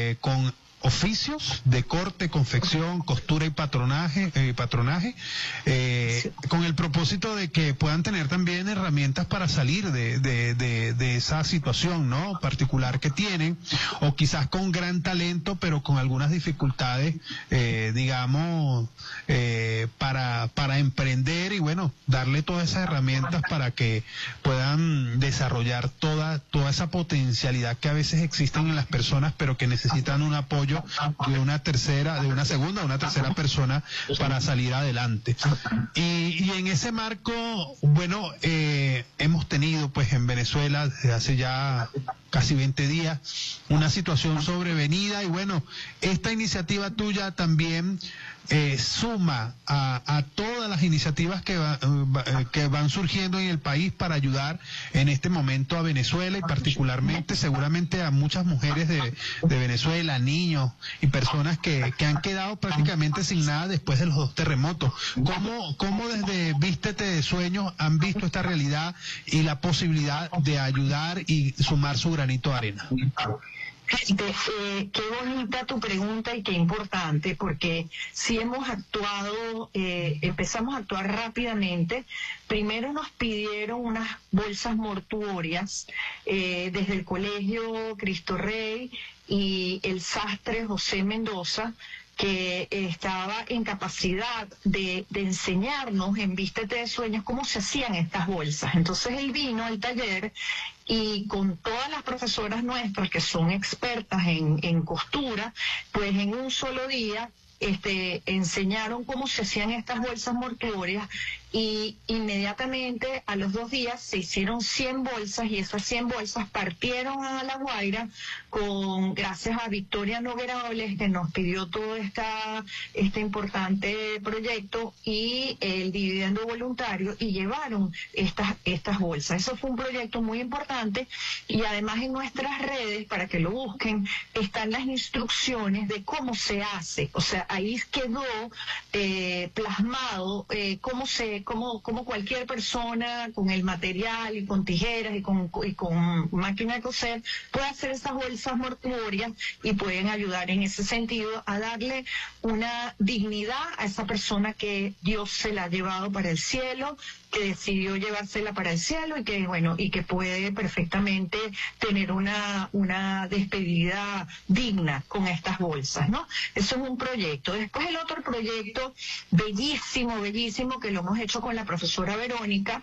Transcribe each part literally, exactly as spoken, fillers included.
eh, con oficios de corte, confección, costura y patronaje, eh, patronaje eh, sí. con el propósito de que puedan tener también herramientas para salir de, de, de, de esa situación, ¿no?, particular que tienen, o quizás con gran talento, pero con algunas dificultades, eh, digamos, eh, para, para emprender y, bueno, darle todas esas herramientas para que puedan desarrollar toda, toda esa potencialidad que a veces existen en las personas, pero que necesitan un apoyo de una tercera, de una segunda, una tercera persona para salir adelante. Y, y en ese marco, bueno, eh, hemos tenido pues en Venezuela desde hace ya casi veinte días una situación sobrevenida, y bueno, esta iniciativa tuya también eh, suma a, a todas las iniciativas que, va, eh, que van surgiendo en el país para ayudar en este momento a Venezuela, y particularmente seguramente a muchas mujeres de, de Venezuela, niños y personas que, que han quedado prácticamente sin nada después de los dos terremotos. ¿Cómo, cómo desde Vístete de Sueños han visto esta realidad y la posibilidad de ayudar y sumar su granito de arena? De, eh, qué bonita tu pregunta y qué importante, porque si hemos actuado, eh, empezamos a actuar rápidamente. Primero nos pidieron unas bolsas mortuorias eh, desde el Colegio Cristo Rey y el sastre José Mendoza, que estaba en capacidad de, de enseñarnos en Vístete de Sueños cómo se hacían estas bolsas. Entonces él vino al taller y con todas las profesoras nuestras que son expertas en, en costura, pues en un solo día este, enseñaron cómo se hacían estas bolsas mortuorias, y inmediatamente a los dos días se hicieron cien bolsas, y esas cien bolsas partieron a La Guaira con, gracias a Victoria Noguerables, que nos pidió todo esta, este importante proyecto y el dividendo voluntario, y llevaron estas, estas bolsas. Eso fue un proyecto muy importante, y además en nuestras redes, para que lo busquen, están las instrucciones de cómo se hace. O sea, ahí quedó eh, plasmado eh, cómo se Como, como cualquier persona con el material y con tijeras y con, y con máquina de coser puede hacer esas bolsas mortuorias, y pueden ayudar en ese sentido a darle una dignidad a esa persona que Dios se la ha llevado para el cielo, que decidió llevársela para el cielo, y que bueno, y que puede perfectamente tener una, una despedida digna con estas bolsas, ¿no? Eso es un proyecto. Después el otro proyecto bellísimo, bellísimo, que lo hemos hecho con la profesora Verónica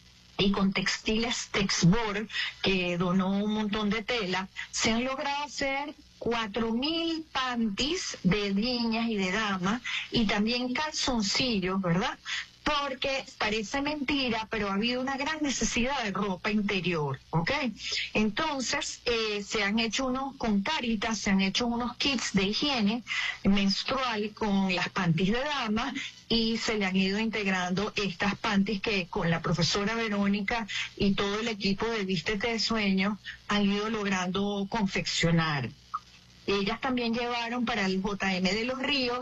y con Textiles Texbor, que donó un montón de tela, se han logrado hacer cuatro mil panties de niñas y de damas, y también calzoncillos, ¿verdad? Porque parece mentira, pero ha habido una gran necesidad de ropa interior, ¿ok? Entonces, eh, se han hecho unos, con Caritas, se han hecho unos kits de higiene menstrual con las panties de dama, y se le han ido integrando estas panties que con la profesora Verónica y todo el equipo de Vístete de Sueños han ido logrando confeccionar. Ellas también llevaron para el J M de Los Ríos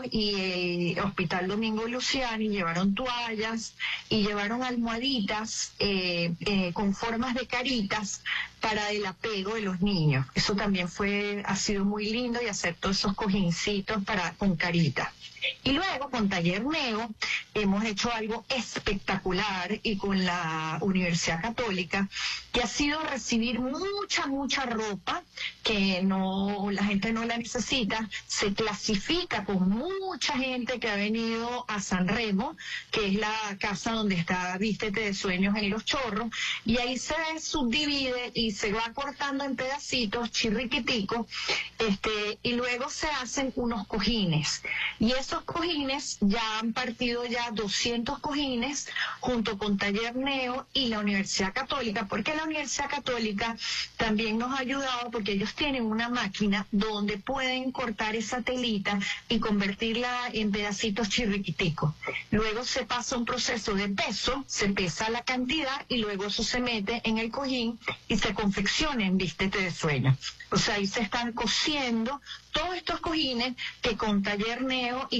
y el Hospital Domingo Luciani, llevaron toallas y llevaron almohaditas eh, eh, con formas de caritas para el apego de los niños. Eso también fue, ha sido muy lindo, y hacer todos esos cojincitos para, con caritas. Y luego con Taller Neo hemos hecho algo espectacular, y con la Universidad Católica, que ha sido recibir mucha, mucha ropa que no, la gente no la necesita. Se clasifica con mucha gente que ha venido a San Remo, que es la casa donde está Vístete de Sueños en Los Chorros, y ahí se subdivide y se va cortando en pedacitos chirriquiticos, este, y luego se hacen unos cojines, y esos cojines ya han partido ya doscientos cojines junto con Taller Neo y la Universidad Católica, porque la Universidad Católica también nos ha ayudado, porque ellos tienen una máquina donde pueden cortar esa telita y convertirla en pedacitos chirriquiticos. Luego se pasa un proceso de peso, se pesa la cantidad, y luego eso se mete en el cojín y se confecciona en Vístete de Sueños. O sea, ahí se están cosiendo todos estos cojines que con Taller Neo y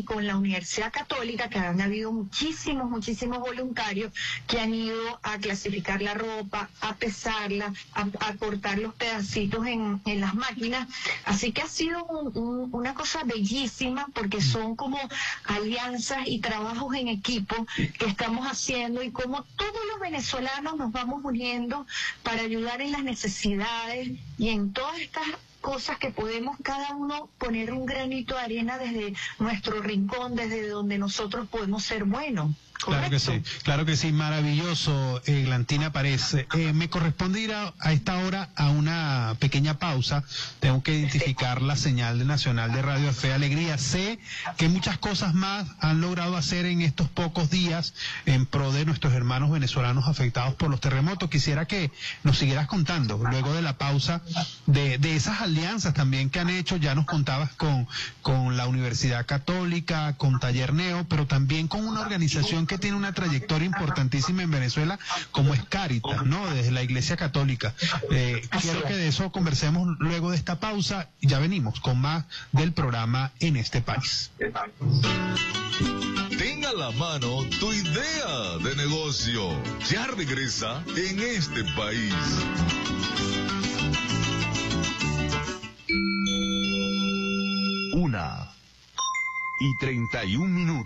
con la Universidad Católica, que han habido muchísimos, muchísimos voluntarios que han ido a clasificar la ropa, a pesarla, a, a cortar los pedacitos en, en las máquinas. Así que ha sido un, un, una cosa bellísima, porque son como alianzas y trabajos en equipo que estamos haciendo, y como todos los venezolanos nos vamos uniendo para ayudar en las necesidades y en todas estas cosas que podemos cada uno poner un granito de arena desde nuestro rincón, desde donde nosotros podemos ser buenos. Claro que sí, claro que sí, maravilloso, Eglantina Párez. Eh, me corresponde ir a, a esta hora a una pequeña pausa. Tengo que identificar la señal nacional de Radio Fe Alegría. Sé que muchas cosas más han logrado hacer en estos pocos días en pro de nuestros hermanos venezolanos afectados por los terremotos. Quisiera que nos siguieras contando, luego de la pausa, de, de esas alianzas también que han hecho. Ya nos contabas con, con la Universidad Católica, con Taller Neo, pero también con una organización que tiene una trayectoria importantísima en Venezuela, como es Cáritas, ¿no? Desde la Iglesia Católica. Eh, quiero que de eso conversemos luego de esta pausa. Ya venimos con más del programa En este País. Tenga a la mano tu idea de negocio. Ya regresa En este País. Una y treinta y un minutos.